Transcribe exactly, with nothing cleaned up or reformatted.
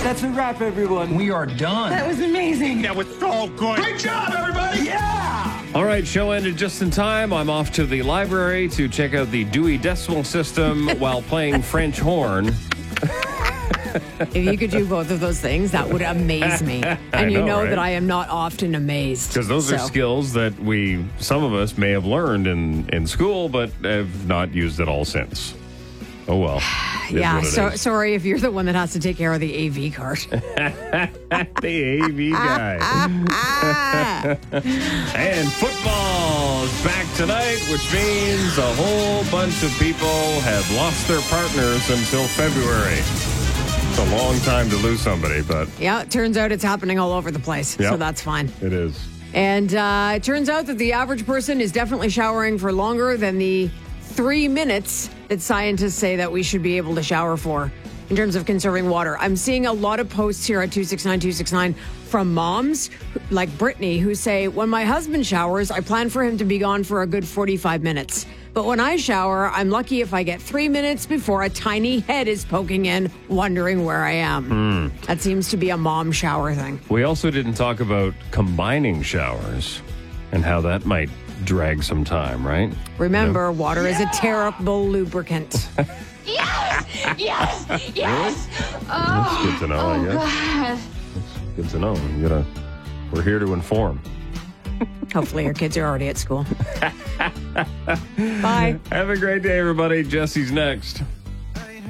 That's a wrap, everyone. We are done. That was amazing. That was so good. Great job, everybody. Yeah. All right, show ended just in time. I'm off to the library to check out the Dewey Decimal System while playing French horn. If you could do both of those things, that would amaze me. And you know, know right? that I am not often amazed. Because those So, are skills that we, some of us may have learned in, in school, but have not used at all since. Oh, well. It is Yeah, what it so, is. sorry if you're the one that has to take care of the A V card. The A V guy. And football is back tonight, which means a whole bunch of people have lost their partners until February. It's a long time to lose somebody, but Yeah, it turns out it's happening all over the place. Yep. So that's fine. it is. And uh, it turns out that the average person is definitely showering for longer than the three minutes that scientists say that we should be able to shower for in terms of conserving water. I'm seeing a lot of posts here at two six nine two six nine from moms like Brittany who say, when my husband showers, I plan for him to be gone for a good forty-five minutes. But when I shower, I'm lucky if I get three minutes before a tiny head is poking in, wondering where I am. That seems to be a mom shower thing. We also didn't talk about combining showers and how that might drag some time, right? Remember, water is a terrible lubricant. Yes! Yes! Yes! That's good to know, Oh, I guess. God. That's good to know. You gotta, we're here to inform. Hopefully your kids are already at school. Bye. Have a great day, everybody. Jesse's next.